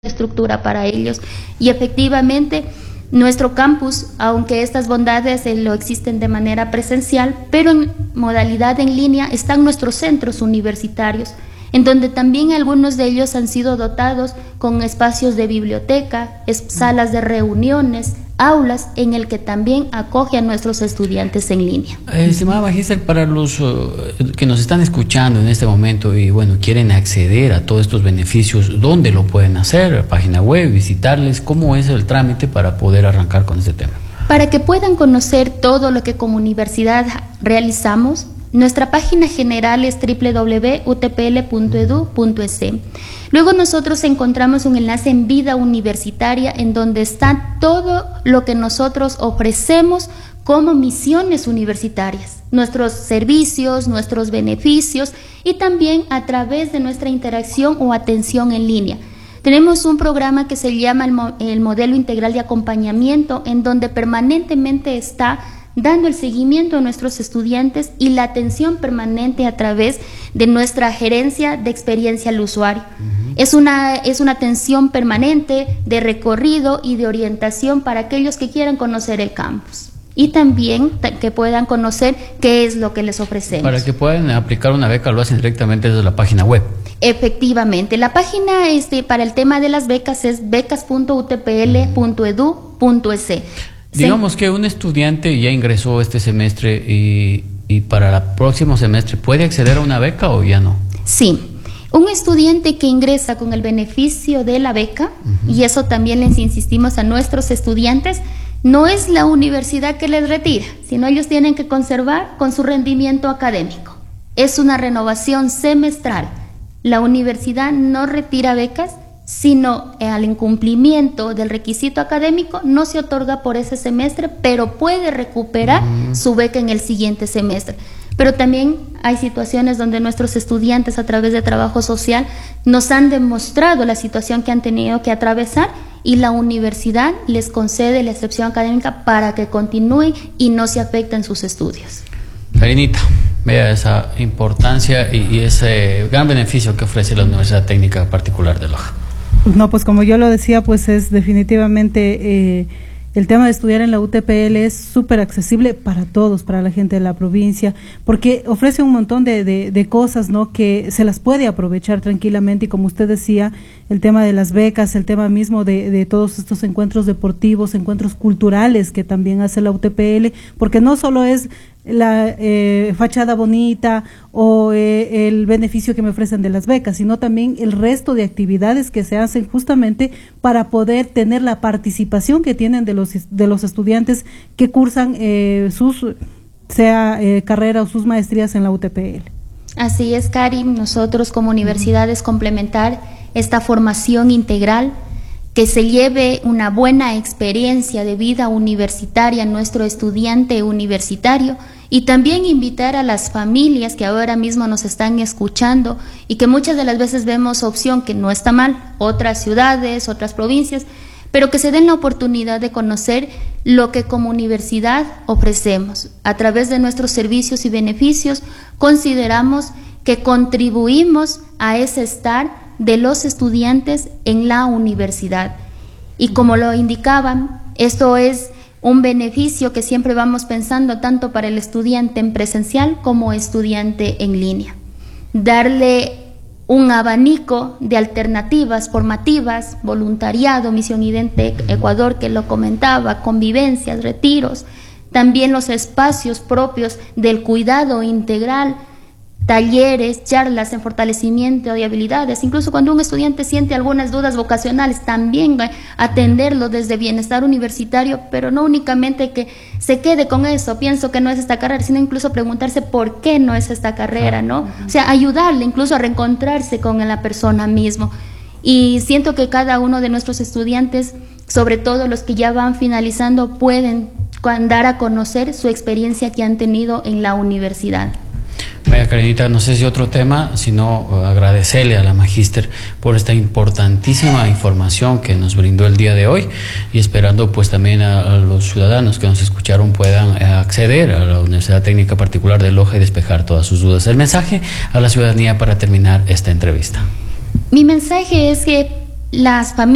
estructura para ellos. Y efectivamente, nuestro campus, aunque estas bondades lo existen de manera presencial, pero en modalidad en línea están nuestros centros universitarios, en donde también algunos de ellos han sido dotados con espacios de biblioteca, salas de reuniones, aulas, en el que también acoge a nuestros estudiantes en línea. Estimada magíster, para los que nos están escuchando en este momento y bueno, quieren acceder a todos estos beneficios, ¿dónde lo pueden hacer? Página web, visitarles, ¿cómo es el trámite para poder arrancar con este tema? Para que puedan conocer todo lo que como universidad realizamos, nuestra página general es www.utpl.edu.es. Luego nosotros encontramos un enlace en Vida Universitaria, en donde está todo lo que nosotros ofrecemos como misiones universitarias, nuestros servicios, nuestros beneficios, y también a través de nuestra interacción o atención en línea. Tenemos un programa que se llama el Modelo Integral de Acompañamiento, en donde permanentemente está dando el seguimiento a nuestros estudiantes y la atención permanente a través de nuestra gerencia de experiencia al usuario. Es una atención permanente de recorrido y de orientación para aquellos que quieran conocer el campus y también que puedan conocer qué es lo que les ofrecemos. Para que puedan aplicar una beca lo hacen directamente desde la página web. Efectivamente, la página para el tema de las becas es becas.utpl.edu.es. Digamos que un estudiante ya ingresó este semestre y para el próximo semestre, ¿puede acceder a una beca o ya no? Sí, un estudiante que ingresa con el beneficio de la beca, y eso también les insistimos a nuestros estudiantes, no es la universidad que les retira, sino ellos tienen que conservar con su rendimiento académico. Es una renovación semestral. La universidad no retira becas, sino al incumplimiento del requisito académico no se otorga por ese semestre, pero puede recuperar su beca en el siguiente semestre. Pero también hay situaciones donde nuestros estudiantes a través de trabajo social nos han demostrado la situación que han tenido que atravesar y la universidad les concede la excepción académica para que continúen y no se afecten sus estudios. Karinita, vea esa importancia y ese gran beneficio que ofrece la Universidad Técnica Particular de Loja. No, pues como yo lo decía, pues es definitivamente el tema de estudiar en la UTPL es súper accesible para todos, para la gente de la provincia, porque ofrece un montón de cosas, ¿no?, que se las puede aprovechar tranquilamente, y como usted decía, el tema de las becas, el tema mismo de todos estos encuentros deportivos, encuentros culturales que también hace la UTPL, porque no solo es la fachada bonita o el beneficio que me ofrecen de las becas, sino también el resto de actividades que se hacen justamente para poder tener la participación que tienen de los estudiantes que cursan sus carrera o sus maestrías en la UTPL. Así es, Karim, nosotros como universidades complementar esta formación integral, que se lleve una buena experiencia de vida universitaria a nuestro estudiante universitario, y también invitar a las familias que ahora mismo nos están escuchando y que muchas de las veces vemos opción, que no está mal, otras ciudades, otras provincias, pero que se den la oportunidad de conocer lo que como universidad ofrecemos. A través de nuestros servicios y beneficios consideramos que contribuimos a ese estar de los estudiantes en la universidad. Y como lo indicaban, esto es un beneficio que siempre vamos pensando tanto para el estudiante en presencial como estudiante en línea. Darle un abanico de alternativas formativas, voluntariado, Misión IDENTEC Ecuador, que lo comentaba, convivencias, retiros, también los espacios propios del cuidado integral, talleres, charlas en fortalecimiento de habilidades, incluso cuando un estudiante siente algunas dudas vocacionales, también atenderlo desde bienestar universitario, pero no únicamente que se quede con eso, pienso que no es esta carrera, sino incluso preguntarse por qué no es esta carrera, ¿no? O sea, ayudarle incluso a reencontrarse con la persona mismo. Y siento que cada uno de nuestros estudiantes, sobre todo los que ya van finalizando, pueden dar a conocer su experiencia que han tenido en la universidad. Vaya, Karinita, no sé si otro tema, sino agradecerle a la magíster por esta importantísima información que nos brindó el día de hoy, y esperando pues también a los ciudadanos que nos escucharon puedan acceder a la Universidad Técnica Particular de Loja y despejar todas sus dudas. El mensaje a la ciudadanía para terminar esta entrevista. Mi mensaje es que las familias